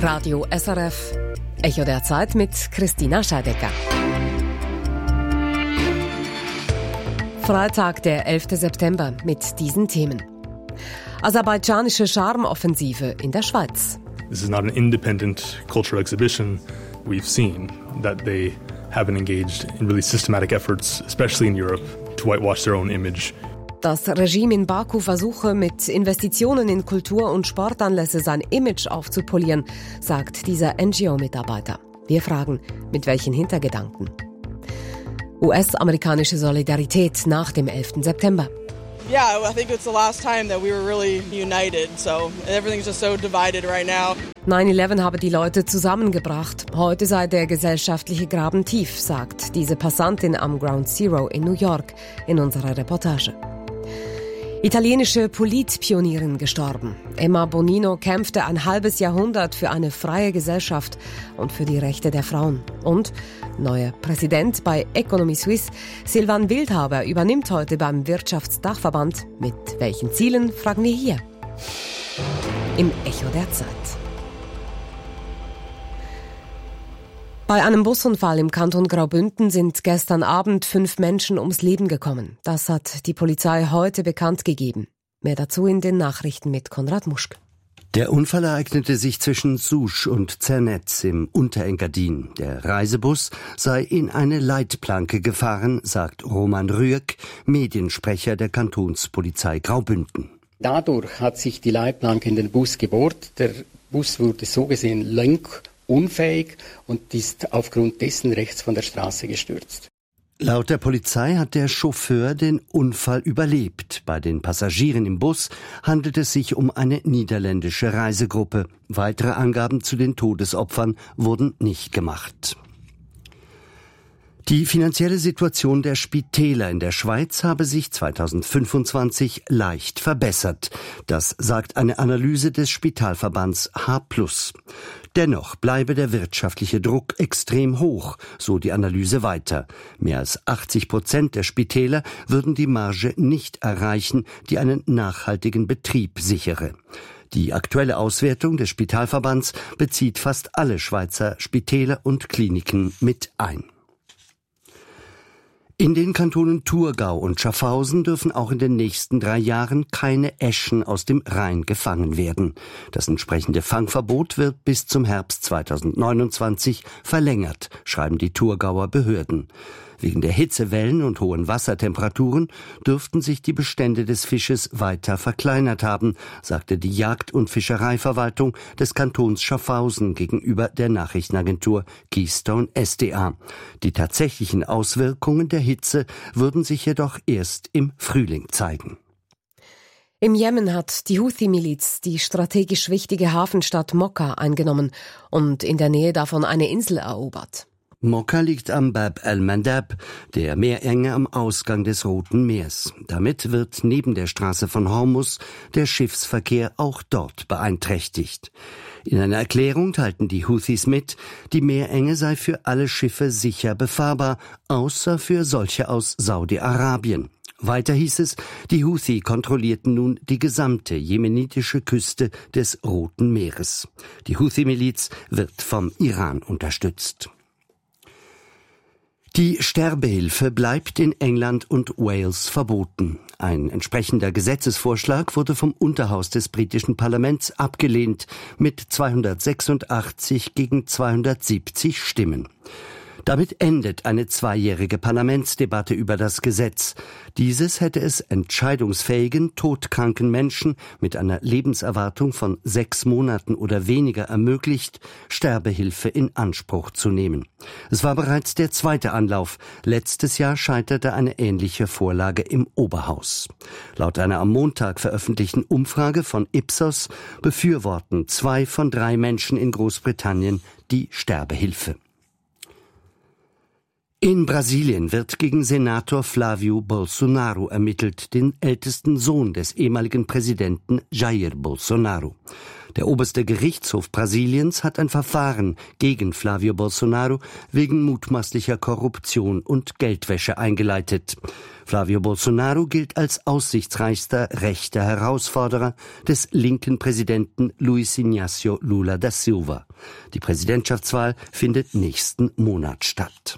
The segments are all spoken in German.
Radio SRF, Echo der Zeit mit Christina Scheidecker. Freitag, der 11. September mit diesen Themen. Aserbaidschanische Charmoffensive in der Schweiz. This is not an independent cultural exhibition. We've seen that they haven't engaged in really systematic efforts, especially in Europe, to whitewash their own image. Das Regime in Baku versuche mit Investitionen in Kultur- und Sportanlässe sein Image aufzupolieren, sagt dieser NGO-Mitarbeiter. Wir fragen, mit welchen Hintergedanken? US-amerikanische Solidarität nach dem 11. September. Yeah, I think it's the last time that we were really united, so everything's just so divided right now. 9/11 habe die Leute zusammengebracht. Heute sei der gesellschaftliche Graben tief, sagt diese Passantin am Ground Zero in New York in unserer Reportage. Italienische Politpionierin gestorben. Emma Bonino kämpfte ein halbes Jahrhundert für eine freie Gesellschaft und für die Rechte der Frauen. Und neuer Präsident bei Economy Suisse, Sylvain Wildhaber, übernimmt heute beim Wirtschaftsdachverband. Mit welchen Zielen, fragen wir hier. Im Echo der Zeit. Bei einem Busunfall im Kanton Graubünden sind gestern Abend 5 Menschen ums Leben gekommen. Das hat die Polizei heute bekannt gegeben. Mehr dazu in den Nachrichten mit Konrad Muschk. Der Unfall ereignete sich zwischen Souche und Zernetz im Unterengadin. Der Reisebus sei in eine Leitplanke gefahren, sagt Roman Rüegg, Mediensprecher der Kantonspolizei Graubünden. Dadurch hat sich die Leitplanke in den Bus gebohrt. Der Bus wurde so gesehen lenkunfähig und ist aufgrund dessen rechts von der Straße gestürzt. Laut der Polizei hat der Chauffeur den Unfall überlebt. Bei den Passagieren im Bus handelt es sich um eine niederländische Reisegruppe. Weitere Angaben zu den Todesopfern wurden nicht gemacht. Die finanzielle Situation der Spitäler in der Schweiz habe sich 2025 leicht verbessert. Das sagt eine Analyse des Spitalverbands H+. Dennoch bleibe der wirtschaftliche Druck extrem hoch, so die Analyse weiter. Mehr als 80% der Spitäler würden die Marge nicht erreichen, die einen nachhaltigen Betrieb sichere. Die aktuelle Auswertung des Spitalverbands bezieht fast alle Schweizer Spitäler und Kliniken mit ein. In den Kantonen Thurgau und Schaffhausen dürfen auch in den nächsten 3 Jahren keine Äschen aus dem Rhein gefangen werden. Das entsprechende Fangverbot wird bis zum Herbst 2029 verlängert, schreiben die Thurgauer Behörden. Wegen der Hitzewellen und hohen Wassertemperaturen dürften sich die Bestände des Fisches weiter verkleinert haben, sagte die Jagd- und Fischereiverwaltung des Kantons Schaffhausen gegenüber der Nachrichtenagentur Keystone SDA. Die tatsächlichen Auswirkungen der Hitze würden sich jedoch erst im Frühling zeigen. Im Jemen hat die Houthi-Miliz die strategisch wichtige Hafenstadt Mokka eingenommen und in der Nähe davon eine Insel erobert. Mokka liegt am Bab el-Mandab, der Meerenge am Ausgang des Roten Meers. Damit wird neben der Straße von Hormuz der Schiffsverkehr auch dort beeinträchtigt. In einer Erklärung teilten die Houthis mit, die Meerenge sei für alle Schiffe sicher befahrbar, außer für solche aus Saudi-Arabien. Weiter hieß es, die Houthi kontrollierten nun die gesamte jemenitische Küste des Roten Meeres. Die Houthi-Miliz wird vom Iran unterstützt. Die Sterbehilfe bleibt in England und Wales verboten. Ein entsprechender Gesetzesvorschlag wurde vom Unterhaus des britischen Parlaments abgelehnt mit 286 gegen 270 Stimmen. Damit endet eine 2-jährige Parlamentsdebatte über das Gesetz. Dieses hätte es entscheidungsfähigen, todkranken Menschen mit einer Lebenserwartung von 6 Monaten oder weniger ermöglicht, Sterbehilfe in Anspruch zu nehmen. Es war bereits der 2. Anlauf. Letztes Jahr scheiterte eine ähnliche Vorlage im Oberhaus. Laut einer am Montag veröffentlichten Umfrage von Ipsos befürworten 2 von 3 Menschen in Großbritannien die Sterbehilfe. In Brasilien wird gegen Senator Flávio Bolsonaro ermittelt, den ältesten Sohn des ehemaligen Präsidenten Jair Bolsonaro. Der oberste Gerichtshof Brasiliens hat ein Verfahren gegen Flávio Bolsonaro wegen mutmaßlicher Korruption und Geldwäsche eingeleitet. Flávio Bolsonaro gilt als aussichtsreichster rechter Herausforderer des linken Präsidenten Luiz Inácio Lula da Silva. Die Präsidentschaftswahl findet nächsten Monat statt.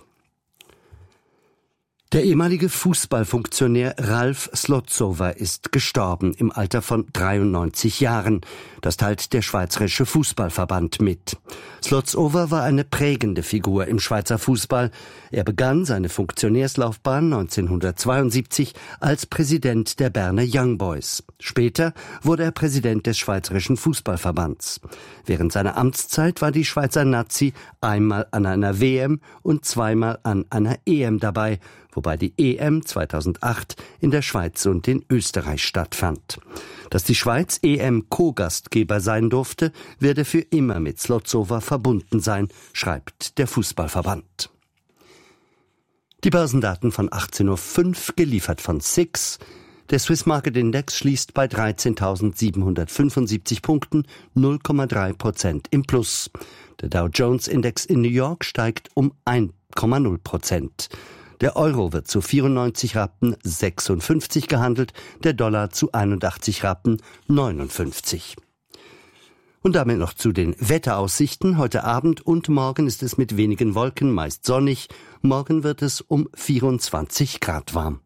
Der ehemalige Fußballfunktionär Ralf Slotzowa ist gestorben im Alter von 93 Jahren. Das teilt der Schweizerische Fußballverband mit. Slotzowa war eine prägende Figur im Schweizer Fußball. Er begann seine Funktionärslaufbahn 1972 als Präsident der Berner Young Boys. Später wurde er Präsident des Schweizerischen Fußballverbands. Während seiner Amtszeit war die Schweizer Nazi einmal an einer WM und zweimal an einer EM dabei, wobei die EM 2008 in der Schweiz und in Österreich stattfand. Dass die Schweiz EM-Co-Gastgeber sein durfte, werde für immer mit Slotzowa verbunden sein, schreibt der Fußballverband. Die Börsendaten von 18.05 Uhr, geliefert von SIX. Der Swiss Market Index schließt bei 13.775 Punkten, 0,3% im Plus. Der Dow Jones Index in New York steigt um 1,0%. Der Euro wird zu 94 Rappen 56 gehandelt, der Dollar zu 81 Rappen 59. Und damit noch zu den Wetteraussichten. Heute Abend und morgen ist es mit wenigen Wolken, meist sonnig. Morgen wird es um 24 Grad warm.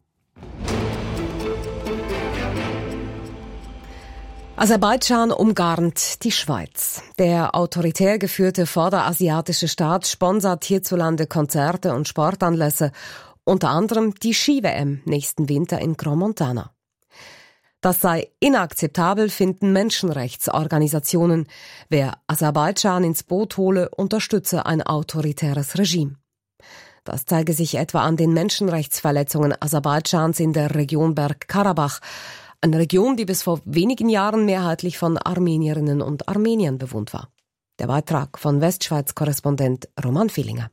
Aserbaidschan umgarnt die Schweiz. Der autoritär geführte vorderasiatische Staat sponsert hierzulande Konzerte und Sportanlässe, unter anderem die Ski-WM nächsten Winter in Crans-Montana. Das sei inakzeptabel, finden Menschenrechtsorganisationen. Wer Aserbaidschan ins Boot hole, unterstütze ein autoritäres Regime. Das zeige sich etwa an den Menschenrechtsverletzungen Aserbaidschans in der Region Bergkarabach, eine Region, die bis vor wenigen Jahren mehrheitlich von Armenierinnen und Armeniern bewohnt war. Der Beitrag von Westschweiz-Korrespondent Roman Villinger.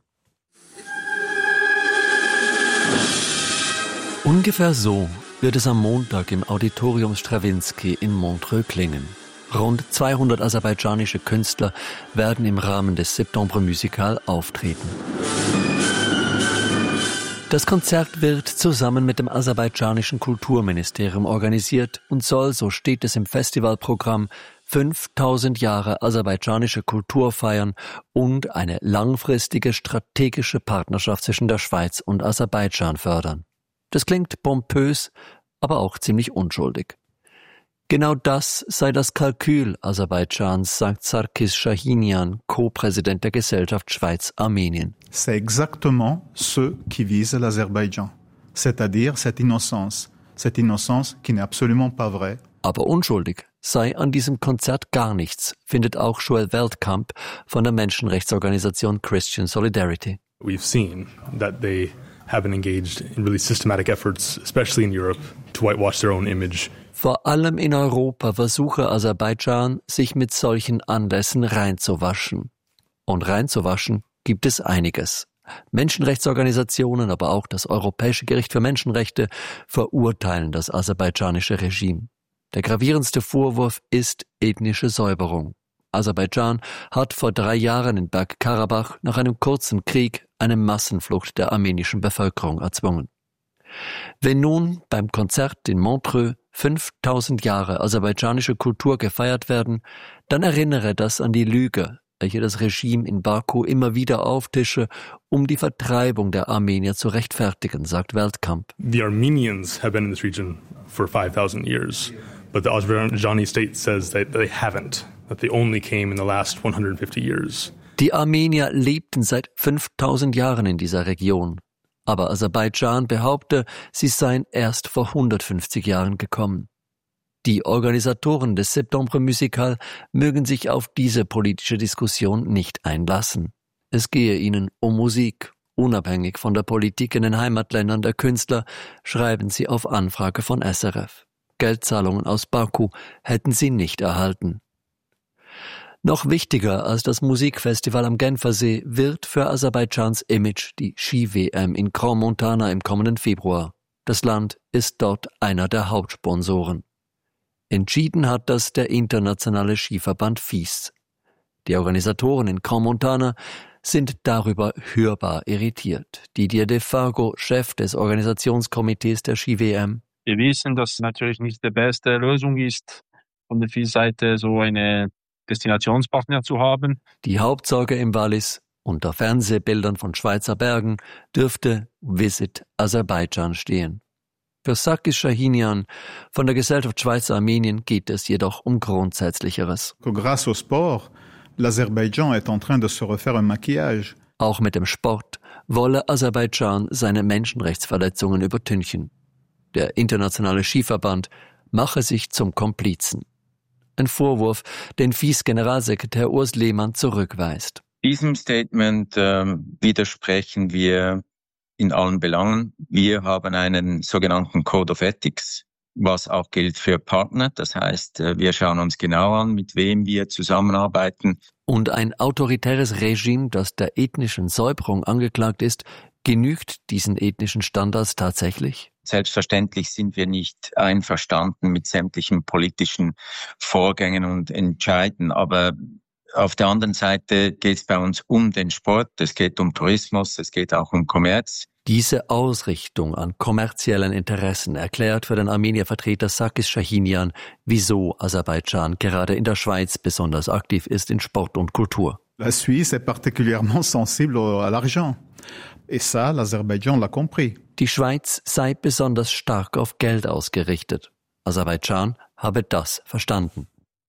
Ungefähr so wird es am Montag im Auditorium Stravinsky in Montreux klingen. Rund 200 aserbaidschanische Künstler werden im Rahmen des Septembre Musical auftreten. Das Konzert wird zusammen mit dem aserbaidschanischen Kulturministerium organisiert und soll, so steht es im Festivalprogramm, 5000 Jahre aserbaidschanische Kultur feiern und eine langfristige strategische Partnerschaft zwischen der Schweiz und Aserbaidschan fördern. Das klingt pompös, aber auch ziemlich unschuldig. Genau das sei das Kalkül Aserbaidschans, sagt Sarkis Shahinian, Co-Präsident der Gesellschaft Schweiz-Armenien. C'est exactement ce qui vise l'Azerbaïdjan, c'est-à-dire cette innocence qui n'est absolument pas vraie. Aber unschuldig sei an diesem Konzert gar nichts, findet auch Joel Veldkamp von der Menschenrechtsorganisation Christian Solidarity. We've seen that they haven't engaged in really systematic efforts, especially in Europe, to whitewash their own image. Vor allem in Europa versuche Aserbaidschan, sich mit solchen Anlässen reinzuwaschen. Und reinzuwaschen gibt es einiges. Menschenrechtsorganisationen, aber auch das Europäische Gericht für Menschenrechte verurteilen das aserbaidschanische Regime. Der gravierendste Vorwurf ist ethnische Säuberung. Aserbaidschan hat vor 3 Jahren in Bergkarabach nach einem kurzen Krieg eine Massenflucht der armenischen Bevölkerung erzwungen. Wenn nun beim Konzert in Montreux 5000 Jahre aserbaidschanische Kultur gefeiert werden, dann erinnere das an die Lüge, welche das Regime in Baku immer wieder auftische, um die Vertreibung der Armenier zu rechtfertigen, sagt Veldkamp. The Armenians have been in this region for 5,000 years, but the Azerbaijani state says that they haven't, that they only came in the last 150 years. Die Armenier lebten seit 5000 Jahren in dieser Region. Aber Aserbaidschan behaupte, sie seien erst vor 150 Jahren gekommen. Die Organisatoren des Septembre Musical mögen sich auf diese politische Diskussion nicht einlassen. Es gehe ihnen um Musik, unabhängig von der Politik in den Heimatländern der Künstler, schreiben sie auf Anfrage von SRF. Geldzahlungen aus Baku hätten sie nicht erhalten. Noch wichtiger als das Musikfestival am Genfersee wird für Aserbaidschans Image die Ski-WM in Crans-Montana im kommenden Februar. Das Land ist dort einer der Hauptsponsoren. Entschieden hat das der internationale Skiverband FIS. Die Organisatoren in Crans-Montana sind darüber hörbar irritiert. Didier Defargo, Chef des Organisationskomitees der Ski-WM. Wir wissen, dass es natürlich nicht die beste Lösung ist, von der FIS-Seite so eine Destinationspartner zu haben. Die Hauptsorge im Wallis: unter Fernsehbildern von Schweizer Bergen dürfte Visit Aserbaidschan stehen. Für Sakis Shahinian von der Gesellschaft Schweizer Armenien geht es jedoch um Grundsätzlicheres. Grâce au sport, l'Azerbaïdjan est en train de se refaire un maquillage. Auch mit dem Sport wolle Aserbaidschan seine Menschenrechtsverletzungen übertünchen. Der internationale Skiverband mache sich zum Komplizen. Ein Vorwurf, den FIS-Generalsekretär Urs Lehmann zurückweist. Diesem Statement widersprechen wir in allen Belangen. Wir haben einen sogenannten Code of Ethics, was auch gilt für Partner. Das heißt, wir schauen uns genau an, mit wem wir zusammenarbeiten. Und ein autoritäres Regime, das der ethnischen Säuberung angeklagt ist, genügt diesen ethnischen Standards tatsächlich? Selbstverständlich sind wir nicht einverstanden mit sämtlichen politischen Vorgängen und Entscheiden, aber auf der anderen Seite geht es bei uns um den Sport, es geht um Tourismus, es geht auch um Kommerz. Diese Ausrichtung an kommerziellen Interessen erklärt für den Armenier-Vertreter Sakis Shahinian, wieso Aserbaidschan gerade in der Schweiz besonders aktiv ist in Sport und Kultur. La Suisse est particulièrement sensible à l'argent. Et ça, l'Azerbaïdjan l'a compris. Die Schweiz sei besonders stark auf Geld ausgerichtet. Aserbaidschan habe das verstanden.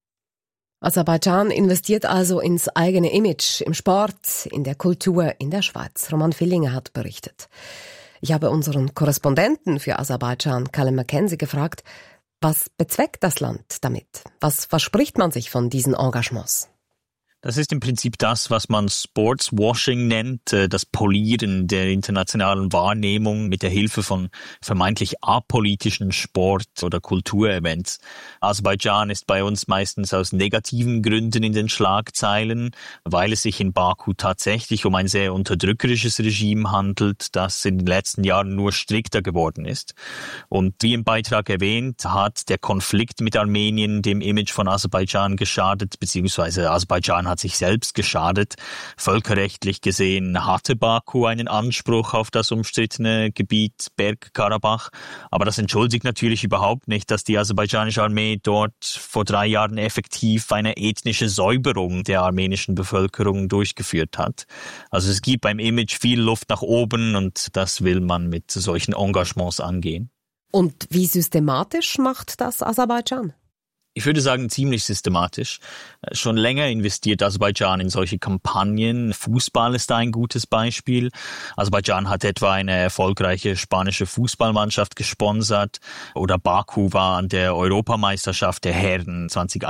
Aserbaidschan investiert also ins eigene Image, im Sport, in der Kultur in der Schweiz. Roman Villinger hat berichtet. Ich habe unseren Korrespondenten für Aserbaidschan, Callum Mackenzie, gefragt, was bezweckt das Land damit? Was verspricht man sich von diesen Engagements? Das ist im Prinzip das, was man Sportswashing nennt, das Polieren der internationalen Wahrnehmung mit der Hilfe von vermeintlich apolitischen Sport- oder Kulturevents. Aserbaidschan ist bei uns meistens aus negativen Gründen in den Schlagzeilen, weil es sich in Baku tatsächlich um ein sehr unterdrückerisches Regime handelt, das in den letzten Jahren nur strikter geworden ist. Und wie im Beitrag erwähnt, hat der Konflikt mit Armenien dem Image von Aserbaidschan geschadet, beziehungsweise Aserbaidschan hat sich selbst geschadet. Völkerrechtlich gesehen hatte Baku einen Anspruch auf das umstrittene Gebiet Bergkarabach. Aber das entschuldigt natürlich überhaupt nicht, dass die aserbaidschanische Armee dort vor 3 Jahren effektiv eine ethnische Säuberung der armenischen Bevölkerung durchgeführt hat. Also es gibt beim Image viel Luft nach oben und das will man mit solchen Engagements angehen. Und wie systematisch macht das Aserbaidschan? Ich würde sagen, ziemlich systematisch. Schon länger investiert Aserbaidschan in solche Kampagnen. Fußball ist da ein gutes Beispiel. Aserbaidschan hat etwa eine erfolgreiche spanische Fußballmannschaft gesponsert. Oder Baku war an der Europameisterschaft der Herren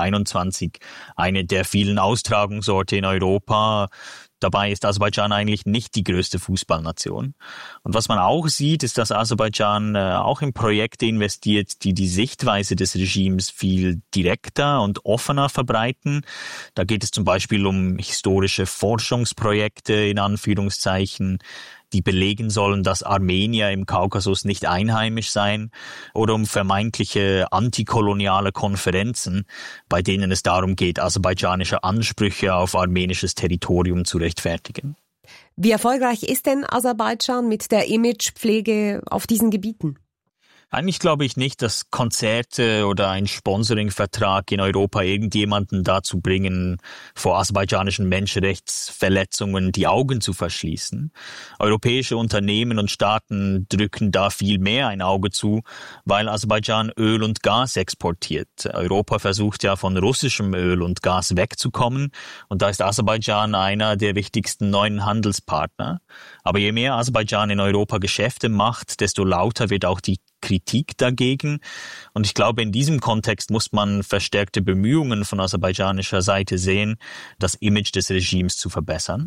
2021 eine der vielen Austragungsorte in Europa. Dabei ist Aserbaidschan eigentlich nicht die größte Fußballnation. Und was man auch sieht, ist, dass Aserbaidschan auch in Projekte investiert, die die Sichtweise des Regimes viel direkter und offener verbreiten. Da geht es zum Beispiel um historische Forschungsprojekte in Anführungszeichen, die belegen sollen, dass Armenier im Kaukasus nicht einheimisch seien, oder um vermeintliche antikoloniale Konferenzen, bei denen es darum geht, aserbaidschanische Ansprüche auf armenisches Territorium zu rechtfertigen. Wie erfolgreich ist denn Aserbaidschan mit der Imagepflege auf diesen Gebieten? Eigentlich glaube ich nicht, dass Konzerte oder ein Sponsoringvertrag in Europa irgendjemanden dazu bringen, vor aserbaidschanischen Menschenrechtsverletzungen die Augen zu verschließen. Europäische Unternehmen und Staaten drücken da viel mehr ein Auge zu, weil Aserbaidschan Öl und Gas exportiert. Europa versucht ja von russischem Öl und Gas wegzukommen und da ist Aserbaidschan einer der wichtigsten neuen Handelspartner. Aber je mehr Aserbaidschan in Europa Geschäfte macht, desto lauter wird auch die Kritik dagegen. Und ich glaube, in diesem Kontext muss man verstärkte Bemühungen von aserbaidschanischer Seite sehen, das Image des Regimes zu verbessern.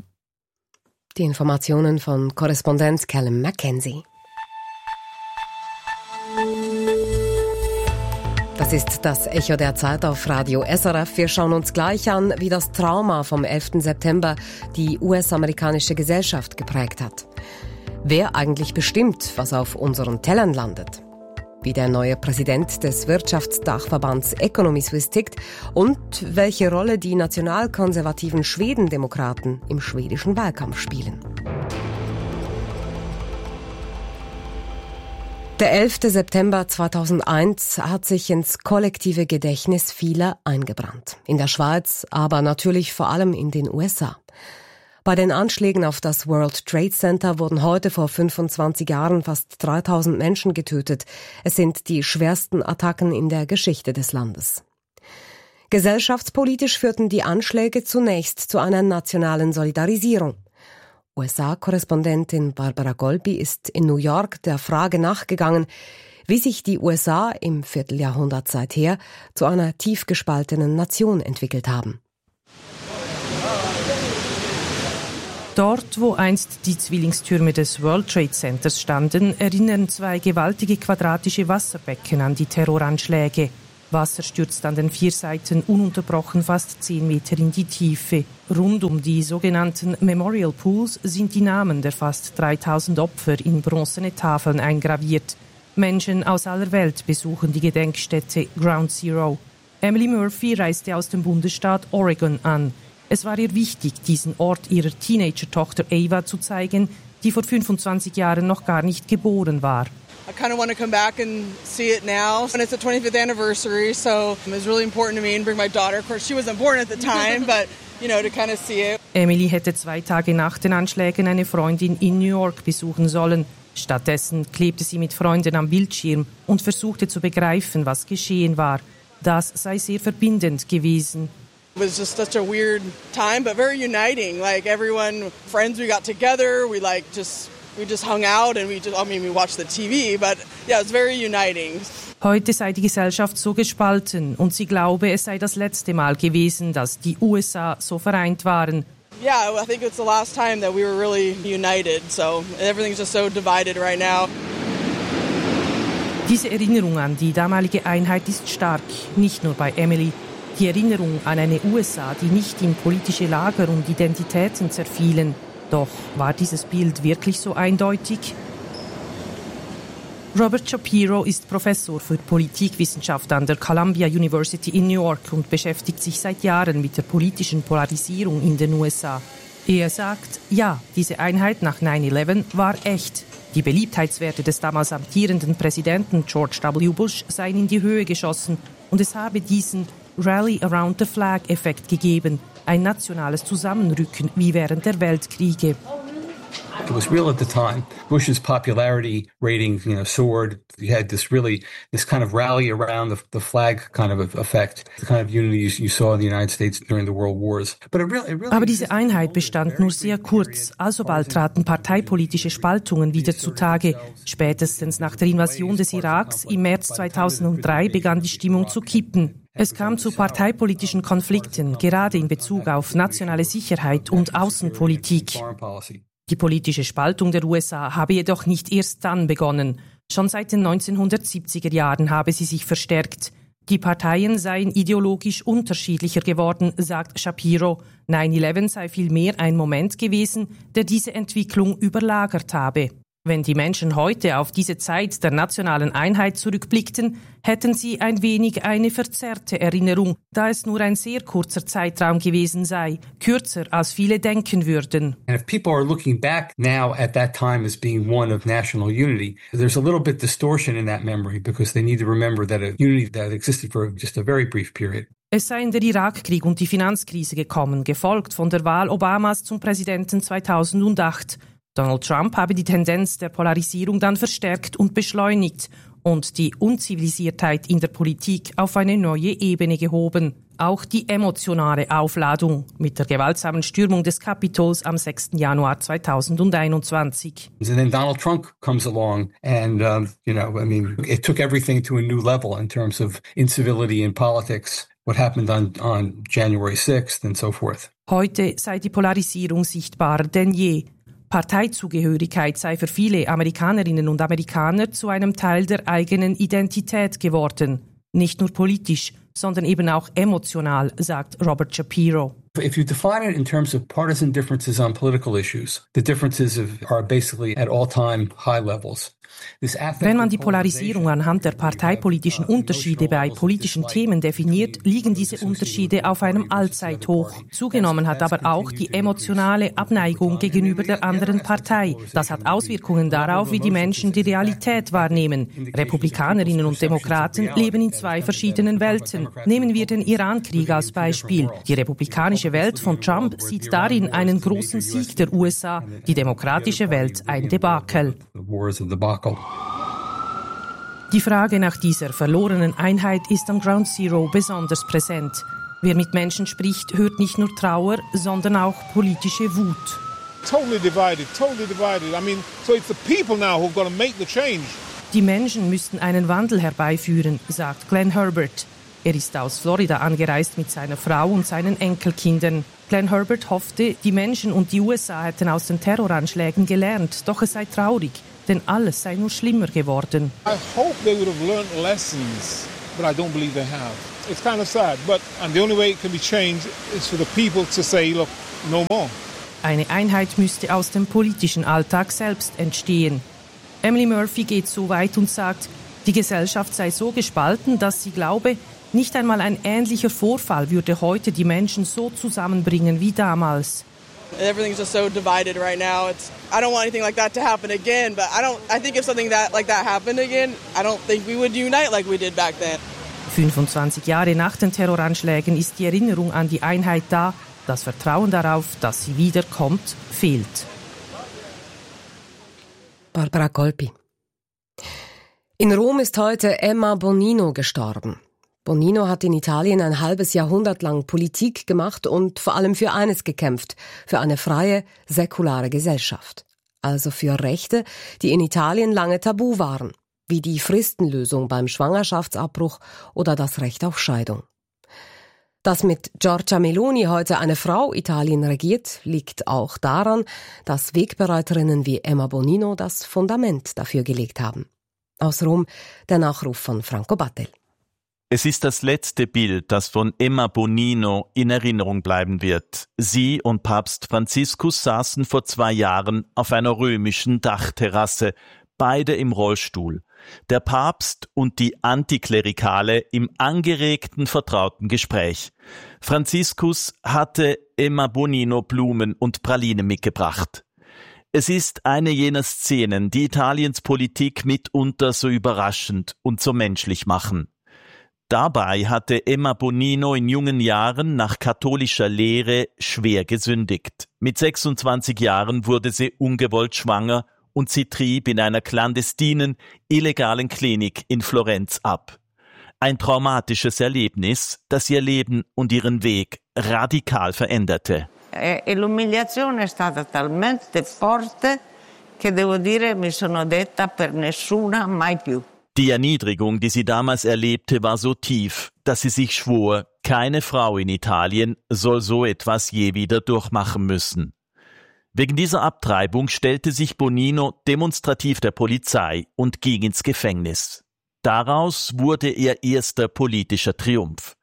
Die Informationen von Korrespondent Callum Mackenzie. Das Das ist das Echo der Zeit auf Radio SRF. Wir schauen uns gleich an, wie das Trauma vom 11. September die US-amerikanische Gesellschaft geprägt hat. Wer eigentlich bestimmt, was auf unseren Tellern landet? Wie der neue Präsident des Wirtschaftsdachverbands Economy Suisse tickt und welche Rolle die nationalkonservativen Schwedendemokraten im schwedischen Wahlkampf spielen. Der 11. September 2001 hat sich ins kollektive Gedächtnis vieler eingebrannt. In der Schweiz, aber natürlich vor allem in den USA. Bei den Anschlägen auf das World Trade Center wurden heute vor 25 Jahren fast 3000 Menschen getötet. Es sind die schwersten Attacken in der Geschichte des Landes. Gesellschaftspolitisch führten die Anschläge zunächst zu einer nationalen Solidarisierung. USA-Korrespondentin Barbara Golbi ist in New York der Frage nachgegangen, wie sich die USA im Vierteljahrhundert seither zu einer tief gespaltenen Nation entwickelt haben. Dort, wo einst die Zwillingstürme des World Trade Centers standen, erinnern zwei gewaltige quadratische Wasserbecken an die Terroranschläge. Wasser stürzt an den 4 Seiten ununterbrochen fast 10 Meter in die Tiefe. Rund um die sogenannten Memorial Pools sind die Namen der fast 3000 Opfer in bronzene Tafeln eingraviert. Menschen aus aller Welt besuchen die Gedenkstätte Ground Zero. Emily Murphy reiste aus dem Bundesstaat Oregon an. Es war ihr wichtig, diesen Ort ihrer Teenager-Tochter Ava zu zeigen, die vor 25 Jahren noch gar nicht geboren war. I kind of want to come back and see it now. And it's the 25th anniversary, so it was really important to me and bring my daughter. Of course, she wasn't born at the time, but, to kind of see it. Emily hätte 2 Tage nach den Anschlägen eine Freundin in New York besuchen sollen. Stattdessen klebte sie mit Freunden am Bildschirm und versuchte zu begreifen, was geschehen war. Das sei sehr verbindend gewesen. It was just such a weird time, but very uniting. Like everyone, friends, we got together. We just hung out and we watched the TV, but yeah, it's very uniting. Heute sei die Gesellschaft so gespalten und sie glaube, es sei das letzte Mal gewesen, dass die USA so vereint waren. Yeah, I think it's the last time that we were really united. So everything's just so divided right now. Diese Erinnerung an die damalige Einheit ist stark, nicht nur bei Emily. Die Erinnerung an eine USA, die nicht in politische Lager und Identitäten zerfielen. Doch war dieses Bild wirklich so eindeutig? Robert Shapiro ist Professor für Politikwissenschaft an der Columbia University in New York und beschäftigt sich seit Jahren mit der politischen Polarisierung in den USA. Er sagt, ja, diese Einheit nach 9/11 war echt. Die Beliebtheitswerte des damals amtierenden Präsidenten George W. Bush seien in die Höhe geschossen und es habe diesen Rally-Around-the-Flag-Effekt gegeben, ein nationales Zusammenrücken wie während der Weltkriege. It was real at the time. Bush's popularity rating, soared. You had this kind of rally around the flag kind of effect, the kind of unity you saw in the United States during the World Wars. Aber diese Einheit bestand nur sehr kurz. Alsobald traten parteipolitische Spaltungen wieder zutage. Spätestens nach der Invasion des Iraks im März 2003 begann die Stimmung zu kippen. Es kam zu parteipolitischen Konflikten, gerade in Bezug auf nationale Sicherheit und Außenpolitik. Die politische Spaltung der USA habe jedoch nicht erst dann begonnen. Schon seit den 1970er Jahren habe sie sich verstärkt. Die Parteien seien ideologisch unterschiedlicher geworden, sagt Shapiro. 9/11 sei vielmehr ein Moment gewesen, der diese Entwicklung überlagert habe. Wenn die Menschen heute auf diese Zeit der nationalen Einheit zurückblickten, hätten sie ein wenig eine verzerrte Erinnerung, da es nur ein sehr kurzer Zeitraum gewesen sei, kürzer als viele denken würden. And if people are looking back now at that time as being one of national unity, there's a little bit distortion in that memory because they need to remember that a unity that existed for just a very brief period. Es seien der Irakkrieg und die Finanzkrise gekommen, gefolgt von der Wahl Obamas zum Präsidenten 2008. Donald Trump habe die Tendenz der Polarisierung dann verstärkt und beschleunigt und die Unzivilisiertheit in der Politik auf eine neue Ebene gehoben. Auch die emotionale Aufladung mit der gewaltsamen Stürmung des Kapitols am 6. Januar 2021. And then Donald Trump comes along and, it took everything to a new level in terms of incivility in politics. What happened on January 6th and so forth. Heute sei die Polarisierung sichtbarer denn je. Parteizugehörigkeit sei für viele Amerikanerinnen und Amerikaner zu einem Teil der eigenen Identität geworden. Nicht nur politisch, sondern eben auch emotional, sagt Robert Shapiro. If you define it in terms of partisan differences on political issues, the differences are basically at all-time high levels. Wenn man die Polarisierung anhand der parteipolitischen Unterschiede bei politischen Themen definiert, liegen diese Unterschiede auf einem Allzeithoch. Zugenommen hat aber auch die emotionale Abneigung gegenüber der anderen Partei. Das hat Auswirkungen darauf, wie die Menschen die Realität wahrnehmen. Republikanerinnen und Demokraten leben in zwei verschiedenen Welten. Nehmen wir den Iran-Krieg als Beispiel. Die republikanische Welt von Trump sieht darin einen großen Sieg der USA, die demokratische Welt ein Debakel. Die Frage nach dieser verlorenen Einheit ist am Ground Zero besonders präsent. Wer mit Menschen spricht, hört nicht nur Trauer, sondern auch politische Wut. Totally divided. I mean, so it's the people now who've got to make the change. Die Menschen müssten einen Wandel herbeiführen, sagt Glenn Herbert. Er ist aus Florida angereist mit seiner Frau und seinen Enkelkindern. Glenn Herbert hoffte, die Menschen und die USA hätten aus den Terroranschlägen gelernt, doch es sei traurig. Denn alles sei nur schlimmer geworden. I hope they would have learned lessons, but I don't believe they have. It's kind of sad, and the only way it can be changed is for the people to say, look, no more. Eine Einheit müsste aus dem politischen Alltag selbst entstehen. Emily Murphy geht so weit und sagt, die Gesellschaft sei so gespalten, dass sie glaube, nicht einmal ein ähnlicher Vorfall würde heute die Menschen so zusammenbringen wie damals. Everything's just so divided right now. I don't want anything like that to happen again, but I think if something like that happened again, I don't think we would unite like we did back then. 25 Jahre nach den Terroranschlägen ist die Erinnerung an die Einheit da. Das Vertrauen darauf, dass sie wiederkommt, fehlt. Barbara Colpi. In Rom ist heute Emma Bonino gestorben. Bonino hat in Italien ein halbes Jahrhundert lang Politik gemacht und vor allem für eines gekämpft, für eine freie, säkulare Gesellschaft. Also für Rechte, die in Italien lange tabu waren, wie die Fristenlösung beim Schwangerschaftsabbruch oder das Recht auf Scheidung. Dass mit Giorgia Meloni heute eine Frau Italien regiert, liegt auch daran, dass Wegbereiterinnen wie Emma Bonino das Fundament dafür gelegt haben. Aus Rom der Nachruf von Franco Battel. Es ist das letzte Bild, das von Emma Bonino in Erinnerung bleiben wird. Sie und Papst Franziskus saßen vor 2 Jahren auf einer römischen Dachterrasse, beide im Rollstuhl. Der Papst und die Antiklerikale im angeregten, vertrauten Gespräch. Franziskus hatte Emma Bonino Blumen und Pralinen mitgebracht. Es ist eine jener Szenen, die Italiens Politik mitunter so überraschend und so menschlich machen. Dabei hatte Emma Bonino in jungen Jahren nach katholischer Lehre schwer gesündigt. Mit 26 Jahren wurde sie ungewollt schwanger und sie trieb in einer clandestinen, illegalen Klinik in Florenz ab. Ein traumatisches Erlebnis, das ihr Leben und ihren Weg radikal veränderte. L'umiliazione è stata talmente forte che devo dire mi sono detta per nessuna mai più. Die Erniedrigung, die sie damals erlebte, war so tief, dass sie sich schwor, keine Frau in Italien soll so etwas je wieder durchmachen müssen. Wegen dieser Abtreibung stellte sich Bonino demonstrativ der Polizei und ging ins Gefängnis. Daraus wurde ihr erster politischer Triumph.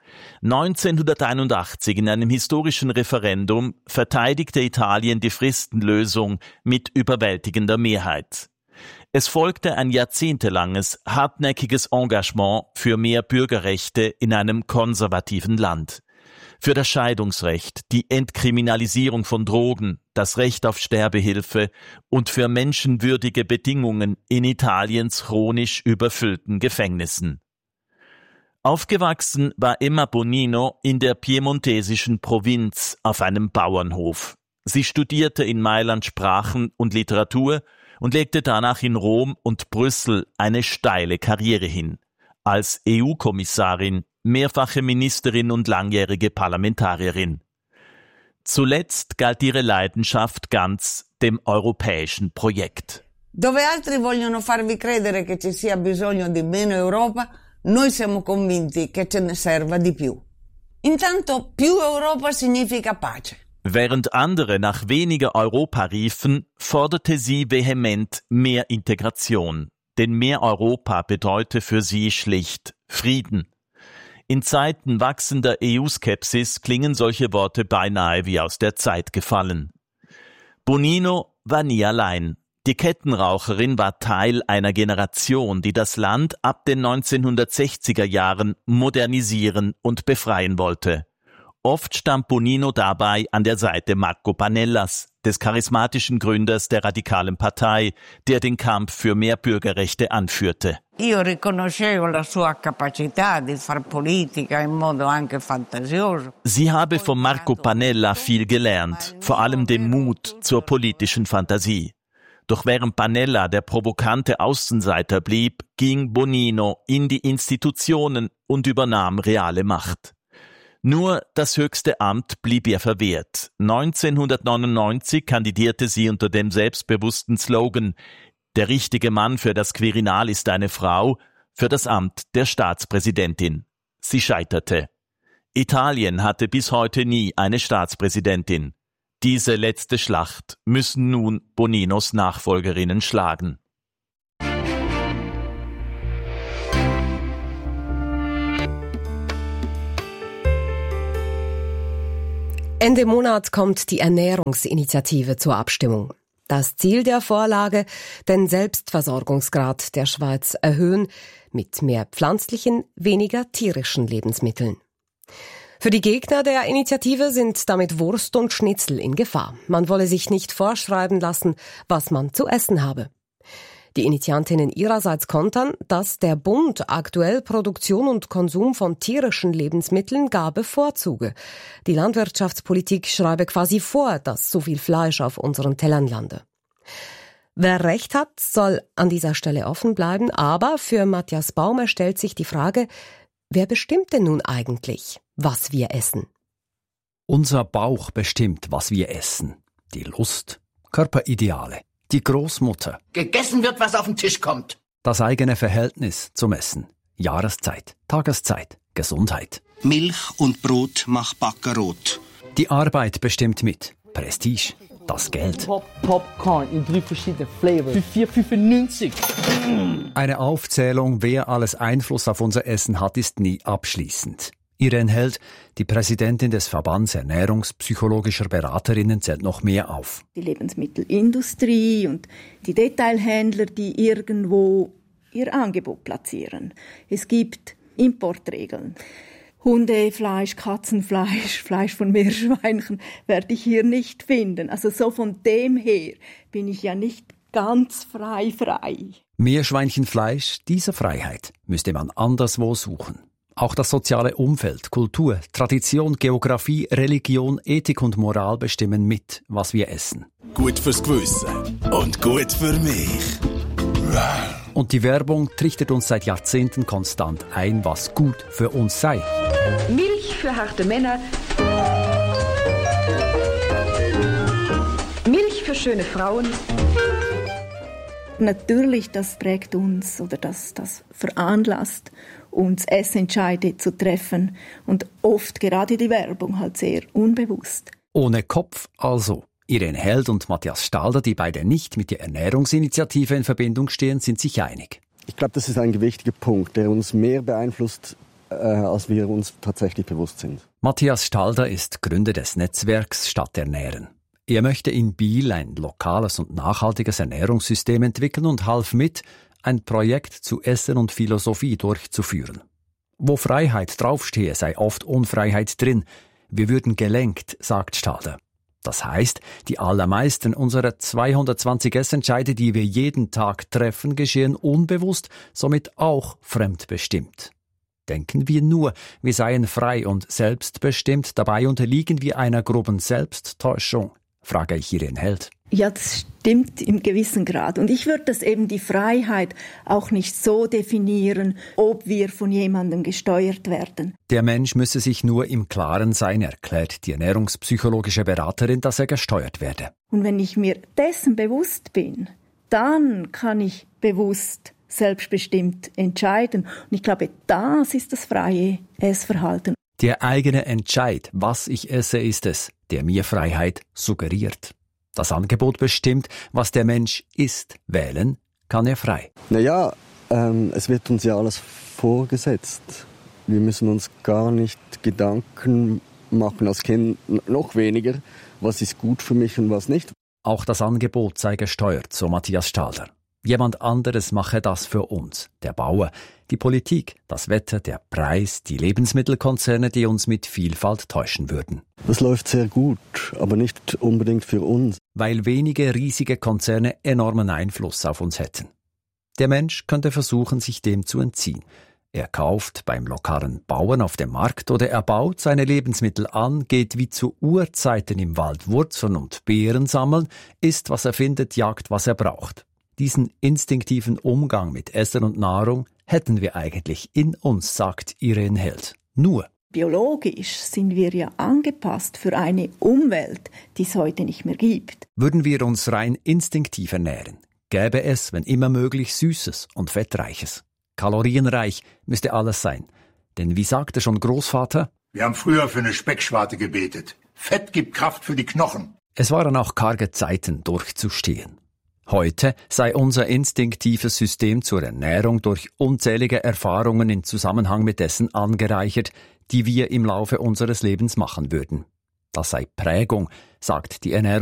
1981 in einem historischen Referendum verteidigte Italien die Fristenlösung mit überwältigender Mehrheit. Es folgte ein jahrzehntelanges, hartnäckiges Engagement für mehr Bürgerrechte in einem konservativen Land. Für das Scheidungsrecht, die Entkriminalisierung von Drogen, das Recht auf Sterbehilfe und für menschenwürdige Bedingungen in Italiens chronisch überfüllten Gefängnissen. Aufgewachsen war Emma Bonino in der piemontesischen Provinz auf einem Bauernhof. Sie studierte in Mailand Sprachen und Literatur und legte danach in Rom und Brüssel eine steile Karriere hin. Als EU-Kommissarin, mehrfache Ministerin und langjährige Parlamentarierin. Zuletzt galt ihre Leidenschaft ganz dem europäischen Projekt. Dove altri vogliono farvi credere che ci sia bisogno di meno Europa, noi siamo convinti che ce ne serva di più. Intanto più Europa significa pace. Während andere nach weniger Europa riefen, forderte sie vehement mehr Integration. Denn mehr Europa bedeute für sie schlicht Frieden. In Zeiten wachsender EU-Skepsis klingen solche Worte beinahe wie aus der Zeit gefallen. Bonino war nie allein. Die Kettenraucherin war Teil einer Generation, die das Land ab den 1960er Jahren modernisieren und befreien wollte. Oft stand Bonino dabei an der Seite Marco Pannellas, des charismatischen Gründers der radikalen Partei, der den Kampf für mehr Bürgerrechte anführte. Io riconoscevo la sua capacità di far politica in modo anche fantasioso. Sie habe von Marco Pannella viel gelernt, vor allem den Mut zur politischen Fantasie. Doch während Pannella der provokante Außenseiter blieb, ging Bonino in die Institutionen und übernahm reale Macht. Nur das höchste Amt blieb ihr verwehrt. 1999 kandidierte sie unter dem selbstbewussten Slogan »Der richtige Mann für das Quirinal ist eine Frau« für das Amt der Staatspräsidentin. Sie scheiterte. Italien hatte bis heute nie eine Staatspräsidentin. Diese letzte Schlacht müssen nun Boninos Nachfolgerinnen schlagen. Ende Monat kommt die Ernährungsinitiative zur Abstimmung. Das Ziel der Vorlage, den Selbstversorgungsgrad der Schweiz erhöhen, mit mehr pflanzlichen, weniger tierischen Lebensmitteln. Für die Gegner der Initiative sind damit Wurst und Schnitzel in Gefahr. Man wolle sich nicht vorschreiben lassen, was man zu essen habe. Die Initiantinnen ihrerseits kontern, dass der Bund aktuell Produktion und Konsum von tierischen Lebensmitteln gar bevorzuge. Die Landwirtschaftspolitik schreibe quasi vor, dass so viel Fleisch auf unseren Tellern lande. Wer Recht hat, soll an dieser Stelle offen bleiben, aber für Matthias Baumer stellt sich die Frage, wer bestimmt denn nun eigentlich, was wir essen? Unser Bauch bestimmt, was wir essen. Die Lust, Körperideale, die Großmutter. Gegessen wird, was auf den Tisch kommt. Das eigene Verhältnis zum Essen. Jahreszeit, Tageszeit, Gesundheit. Milch und Brot macht Backen rot. Die Arbeit bestimmt mit. Prestige, das Geld. Popcorn in 3 verschiedenen Flavors für 4,95. Eine Aufzählung, wer alles Einfluss auf unser Essen hat, ist nie abschließend. Irene Held, die Präsidentin des Verbands ernährungspsychologischer Beraterinnen, zählt noch mehr auf. Die Lebensmittelindustrie und die Detailhändler, die irgendwo ihr Angebot platzieren. Es gibt Importregeln. Hundefleisch, Katzenfleisch, Fleisch von Meerschweinchen werde ich hier nicht finden. Also so von dem her bin ich ja nicht ganz frei. Meerschweinchenfleisch, diese Freiheit müsste man anderswo suchen. Auch das soziale Umfeld, Kultur, Tradition, Geografie, Religion, Ethik und Moral bestimmen mit, was wir essen. Gut fürs Gewissen und gut für mich. Und die Werbung trichtert uns seit Jahrzehnten konstant ein, was gut für uns sei. Milch für harte Männer. Milch für schöne Frauen. Natürlich, das prägt uns oder das veranlasst uns, Essentscheide zu treffen. Und oft gerade die Werbung halt sehr unbewusst. Ohne Kopf also. Irene Held und Matthias Stalder, die beide nicht mit der Ernährungsinitiative in Verbindung stehen, sind sich einig. Ich glaube, das ist ein gewichtiger Punkt, der uns mehr beeinflusst, als wir uns tatsächlich bewusst sind. Matthias Stalder ist Gründer des Netzwerks Stadt Ernähren. Er möchte in Biel ein lokales und nachhaltiges Ernährungssystem entwickeln und half mit, ein Projekt zu Essen und Philosophie durchzuführen. Wo Freiheit draufstehe, sei oft Unfreiheit drin. Wir würden gelenkt, sagt Stalder. Das heißt, die allermeisten unserer 220 Essentscheide, die wir jeden Tag treffen, geschehen unbewusst, somit auch fremdbestimmt. Denken wir nur, wir seien frei und selbstbestimmt, dabei unterliegen wir einer groben Selbsttäuschung, frage ich Irene Held. Ja, das stimmt im gewissen Grad. Und ich würde das eben die Freiheit auch nicht so definieren, ob wir von jemandem gesteuert werden. Der Mensch müsse sich nur im Klaren sein, erklärt die ernährungspsychologische Beraterin, dass er gesteuert werde. Und wenn ich mir dessen bewusst bin, dann kann ich bewusst, selbstbestimmt entscheiden. Und ich glaube, das ist das freie Essverhalten. Der eigene Entscheid, was ich esse, ist es, der mir Freiheit suggeriert. Das Angebot bestimmt, was der Mensch isst. Wählen kann er frei. Naja, es wird uns ja alles vorgesetzt. Wir müssen uns gar nicht Gedanken machen als Kind, noch weniger, was ist gut für mich und was nicht. Auch das Angebot sei gesteuert, so Matthias Stadler. Jemand anderes mache das für uns. Der Bauer, die Politik, das Wetter, der Preis, die Lebensmittelkonzerne, die uns mit Vielfalt täuschen würden. Das läuft sehr gut, aber nicht unbedingt für uns. Weil wenige riesige Konzerne enormen Einfluss auf uns hätten. Der Mensch könnte versuchen, sich dem zu entziehen. Er kauft beim lokalen Bauern auf dem Markt oder er baut seine Lebensmittel an, geht wie zu Urzeiten im Wald Wurzeln und Beeren sammeln, isst, was er findet, jagt, was er braucht. Diesen instinktiven Umgang mit Essen und Nahrung hätten wir eigentlich in uns, sagt Irene Held. Nur biologisch sind wir ja angepasst für eine Umwelt, die es heute nicht mehr gibt. Würden wir uns rein instinktiv ernähren, gäbe es, wenn immer möglich, Süßes und Fettreiches. Kalorienreich müsste alles sein. Denn wie sagte schon Großvater? Wir haben früher für eine Speckschwarte gebetet. Fett gibt Kraft für die Knochen. Es waren auch karge Zeiten durchzustehen. Heute sei unser instinktives System zur Ernährung durch unzählige Erfahrungen in Zusammenhang mit Essen angereichert, die wir im Laufe unseres Lebens machen würden. Das sei Prägung, sagt die Ernährung